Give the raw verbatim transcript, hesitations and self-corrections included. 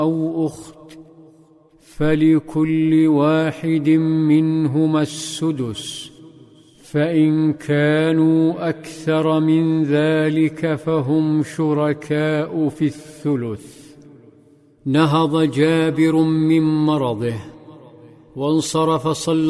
أو أخت فلكل واحد منهما السدس، فإن كانوا أكثر من ذلك فهم شركاء في الثلث. نهض جابر من مرضه وانصرف صلى